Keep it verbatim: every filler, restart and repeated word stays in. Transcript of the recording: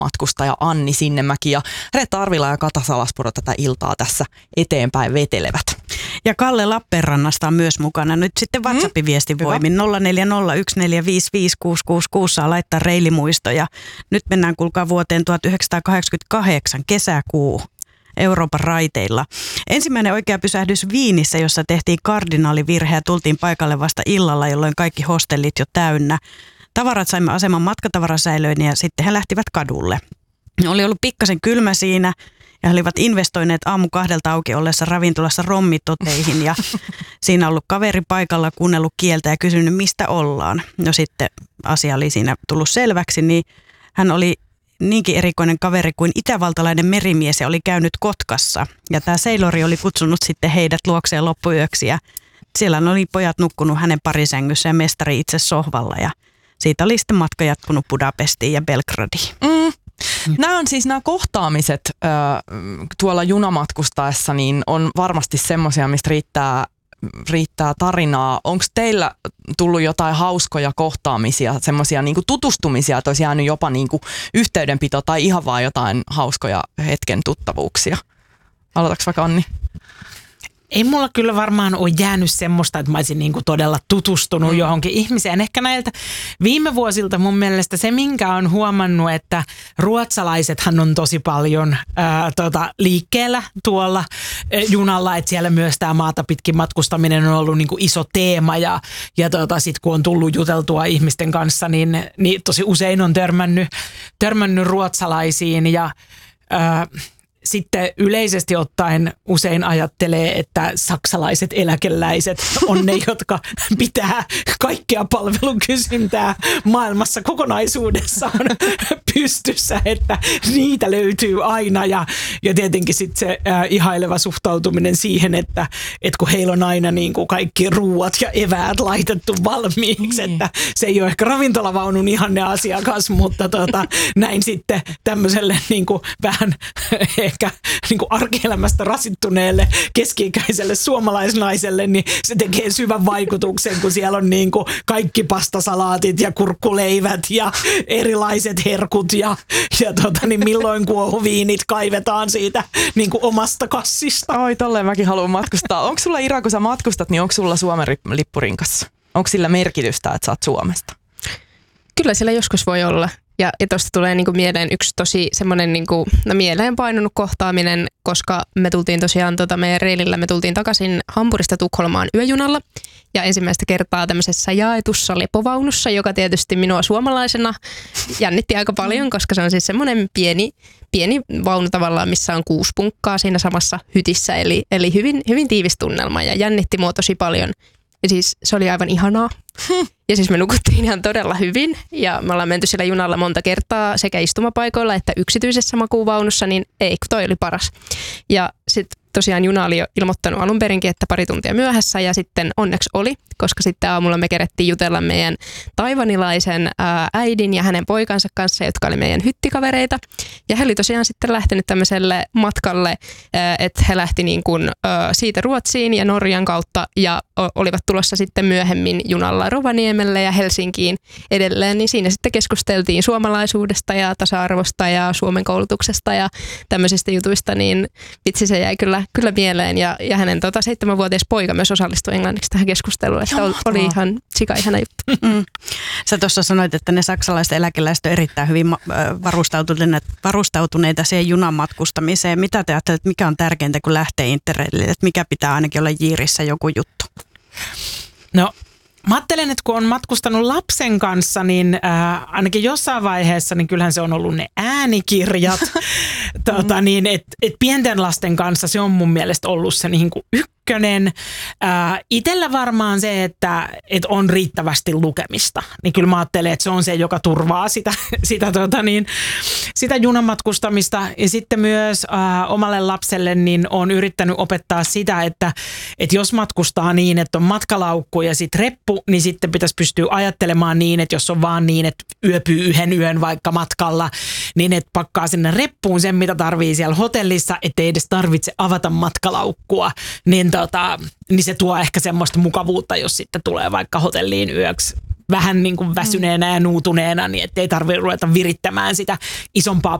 junamatkustaja Anni Sinnemäki ja Reetta Arvila ja Kata Salaspuro tätä iltaa tässä eteenpäin vetelevät. Ja Kalle Lappeenrannasta on myös mukana. Nyt sitten WhatsAppin viestivoimin nolla neljä nolla yksi neljä viisi viisi kuusi kuusi kuusi saa laittaa reilimuistoja. Nyt mennään kuulkaa vuoteen tuhatyhdeksänsataakahdeksankymmentäkahdeksan kesäkuu Euroopan raiteilla. Ensimmäinen oikea pysähdys Viinissä, jossa tehtiin kardinaalivirhe ja tultiin paikalle vasta illalla, jolloin kaikki hostellit jo täynnä. Tavarat saimme aseman matkatavarasäilöön ja sitten he lähtivät kadulle. Oli ollut pikkasen kylmä siinä ja he olivat investoineet aamu kahdelta auki ollessa ravintolassa rommitoteihin ja siinä ollut kaveri paikalla kuunnellut kieltä ja kysynyt mistä ollaan. No sitten asia oli siinä tullut selväksi, niin hän oli niinkin erikoinen kaveri kuin itävaltalainen merimies ja oli käynyt Kotkassa. Ja tämä seilori oli kutsunut sitten heidät luokseen loppuyöksi ja siellä oli pojat nukkunut hänen parisängyssä ja mestari itse sohvalla ja siitä oli sitten matka jatkunut Budapestiin ja Belgradiin. Mm. Nämä on siis nämä kohtaamiset äh, tuolla junamatkustaessa, niin on varmasti semmoisia, mistä riittää, riittää tarinaa. Onko teillä tullut jotain hauskoja kohtaamisia, semmoisia niinku tutustumisia, että olisi jäänyt jopa niinku yhteydenpito tai ihan vaan jotain hauskoja hetken tuttavuuksia? Aloitaks vaikka Anni? Ei mulla kyllä varmaan ole jäänyt semmoista, että mä olisin niinku todella tutustunut mm. johonkin ihmiseen. Ehkä näiltä viime vuosilta mun mielestä se, minkä on huomannut, että ruotsalaisethan on tosi paljon ää, tota, liikkeellä tuolla ää, junalla, että siellä myös tämä maata pitkin matkustaminen on ollut niinku iso teema ja, ja tota, sit kun on tullut juteltua ihmisten kanssa, niin, niin tosi usein on törmännyt, törmännyt ruotsalaisiin ja ää, sitten yleisesti ottaen usein ajattelee, että saksalaiset eläkeläiset on ne, jotka pitää kaikkea palvelukysyntää maailmassa kokonaisuudessaan pystyssä, että niitä löytyy aina ja, ja tietenkin sitten se äh, ihaileva suhtautuminen siihen, että et kun heillä on aina niin kuin kaikki ruuat ja eväät laitettu valmiiksi, mm. että se ei ole ehkä ravintolavaunun ihanne asiakas, mutta tota, näin sitten tämmöiselle niin kuin vähän ehkä niin kuin arkielämästä rasittuneelle keski-ikäiselle suomalaisnaiselle, niin se tekee syvän vaikutuksen, kun siellä on niin kuin kaikki pastasalaatit ja kurkkuleivät ja erilaiset herkut ja, ja tota, niin milloin kuohuviinit kaivetaan siitä niin kuin omasta kassista. Oi, tolleen mäkin haluan matkustaa. Onko sulla, Ira, kun sä matkustat, niin onko sulla Suomen lippurinkassa? Onko sillä merkitystä, että sä oot Suomesta? Kyllä sillä joskus voi olla. Ja, ja tuosta tulee niinku mieleen yksi tosi semmoinen niinku, no mieleen painunut kohtaaminen, koska me tultiin tosiaan tota meidän reilillä, me tultiin takaisin Hampurista Tukholmaan yöjunalla. Ja ensimmäistä kertaa tämmöisessä jaetussa lepovaunussa, joka tietysti minua suomalaisena jännitti aika paljon, koska se on siis semmoinen pieni, pieni vaunu tavallaan, missä on kuusi punkkaa siinä samassa hytissä. Eli, eli hyvin, hyvin tiivis tunnelma ja jännitti mua tosi paljon. Ja siis se oli aivan ihanaa. Ja siis me nukuttiin ihan todella hyvin ja me ollaan menty siellä junalla monta kertaa sekä istumapaikoilla että yksityisessä makuuvaunussa, niin ei, kun toi oli paras. Ja sitten tosiaan juna oli jo ilmoittanut alun perinkin, että pari tuntia myöhässä ja sitten onneksi oli, koska sitten aamulla me kerettiin jutella meidän taivanilaisen ää, äidin ja hänen poikansa kanssa, jotka oli meidän hyttikavereita. Ja he oli tosiaan sitten lähtenyt tämmöiselle matkalle, ää, että he lähti niin kuin, ää, siitä Ruotsiin ja Norjan kautta ja o- olivat tulossa sitten myöhemmin junalla Rovaniemelle ja Helsinkiin edelleen. Niin siinä sitten keskusteltiin suomalaisuudesta ja tasa-arvosta ja Suomen koulutuksesta ja tämmöisistä jutuista, niin vitsi se jäi kyllä kyllä mieleen ja, ja hänen tota, seitsemänvuotias poika myös osallistui englanniksi tähän keskusteluun, että oli, oli ihan sika ihana juttu. Mm. Sä tuossa sanoit, että ne saksalaiset eläkeläiset on erittäin hyvin varustautuneita, varustautuneita siihen junan matkustamiseen. Mitä te ajattelette, mikä on tärkeintä, kun lähtee Interrailille, että mikä pitää ainakin olla jiirissä joku juttu? No, mä ajattelen, että kun on matkustanut lapsen kanssa, niin äh, ainakin jossain vaiheessa, niin kyllähän se on ollut ne äänikirjat. tota, niin, et, et pienten lasten kanssa se on mun mielestä ollut se niin kuin ykkönen. Äh, itellä varmaan se, että et on riittävästi lukemista. Niin kyllä mä ajattelen, että se on se, joka turvaa sitä, sitä, tota niin, sitä junamatkustamista. Ja sitten myös äh, omalle lapselle niin on yrittänyt opettaa sitä, että et jos matkustaa niin, että on matkalaukku ja sitten reppu, niin sitten pitäisi pystyä ajattelemaan niin, että jos on vaan niin, että yöpyy yhden yön vaikka matkalla, niin että pakkaa sinne reppuun sen, mitä tarvii siellä hotellissa, ettei edes tarvitse avata matkalaukkua, niin, tota, niin se tuo ehkä semmoista mukavuutta, jos sitten tulee vaikka hotelliin yöksi vähän niin kuin väsyneenä ja nuutuneena, niin ettei tarvitse ruveta virittämään sitä isompaa